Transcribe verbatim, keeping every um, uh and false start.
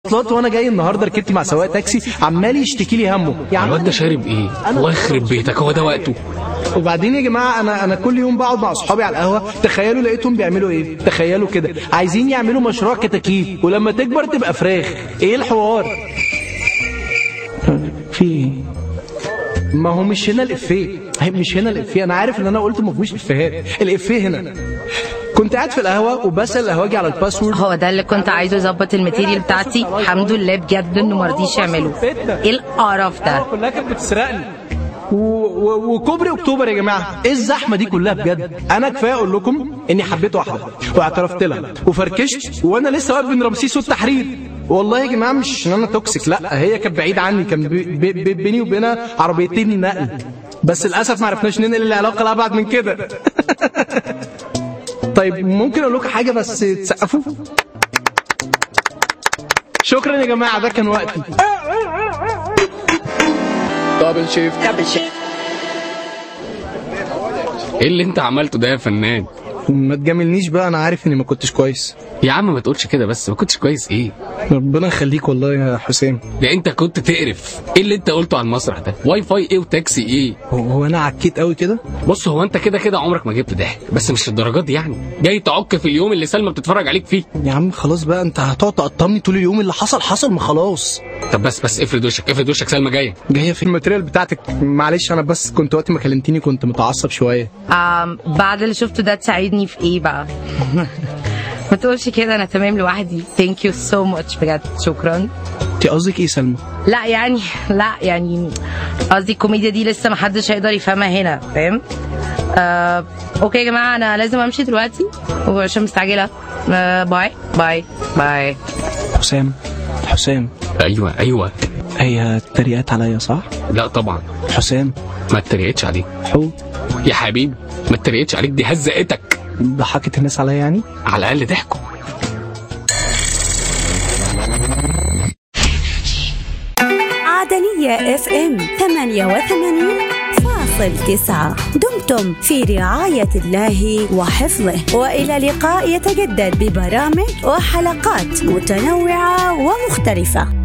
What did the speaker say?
المواصلات وانا جاي النهارده ركبت مع سواق تاكسي عمال يشتكي لي همه. يعني الواد ده شارب ايه؟ الله يخرب بيتك، هو ده وقته؟ وبعدين يا جماعه انا انا كل يوم بقعد مع اصحابي على القهوه، تخيلوا لقيتهم بيعملوا ايه؟ تخيلوا كده عايزين يعملوا مشروع كتاكيت ولما تكبر تبقى فراخ. ايه الحوار؟ في ايه؟ ما هو مش هنا الافيه، مش هنا الافيه، انا عارف ان انا قلت ما فيهوش افيهات، الافيه هنا. كنت قاعد في القهوه وبسال القهوجي على الباسورد. هو ده اللي كنت عايزه يظبط الماتيريال بتاعتي، الحمد لله بجد انه ما رضيش يعمله. ايه القرف ده؟ كلها كانت بتسرقني. وكوبري اكتوبر يا جماعه، ايه الزحمه دي كلها بجد؟ انا كفايه اقول لكم اني حبيت واحده واعترفت لها وفركشت وانا لسه واقف بين رمسيس والتحرير. والله يا جماعه مش ان انا توكسيك، لا هي كانت بعيد عني، كان بي بي بيني وبينها عربيتين نقل، بس للاسف ما عرفناش ننقل العلاقه لابعد من كده. طيب ممكن اقول لكم حاجه بس تسقفوا؟ شكرا يا جماعه، ده كان وقتي. دبل شيفت. ايه اللي انت عملته ده يا فنان؟ ما تجاملنيش بقى، انا عارف اني ما كنتش كويس. يا عم ما تقولش كده، بس ما كنتش كويس ايه؟ ربنا يخليك والله يا حسام. ده انت كنت تقرف. ايه اللي انت قلته على المسرح ده؟ واي فاي ايه وتاكسي ايه؟ هو انا عكيت قوي كده؟ بص، هو انت كده كده عمرك ما جبت ضحك، بس مش الدرجات دي يعني. جاي تعك في اليوم اللي سلمى بتتفرج عليك فيه. يا عم خلاص بقى، انت هتقعد تقطمني طول اليوم؟ اللي حصل حصل، ما خلاص. طب بس بس افرد وشك، افرد وشك، سلمى جايه. جايه في الماتريال بتاعتك. معلش انا بس كنت وقت ما كلمتيني كنت متعصب شويه. آم بعد اللي شفته ده تساعدني في ايه بقى؟ ما تقولش كده، انا تمام لوحدي. ثانك يو سو ماتش بجد، شكرا. انت قصدك ايه سلمى؟ لا يعني لا يعني قصدي الكوميديا دي لسه ما حدش هيقدر يفهمها هنا، فاهم؟ آه اوكي يا جماعه، انا لازم امشي دلوقتي وعشان مستعجله. آه باي باي باي. حسام حسام. ايوه ايوه. هي اتريقت عليا صح؟ لا طبعا. حسام ما اتريقتش عليك. حو يا حبيبي ما اتريقتش عليك، دي هزقتك. ضحكت الناس عليا يعني؟ على الاقل ضحكوا. عدنية اف ام ثمانية وثمانين فاصل تسعة. دمتم في رعاية الله وحفظه، وإلى لقاء يتجدد ببرامج وحلقات متنوعة ومختلفة.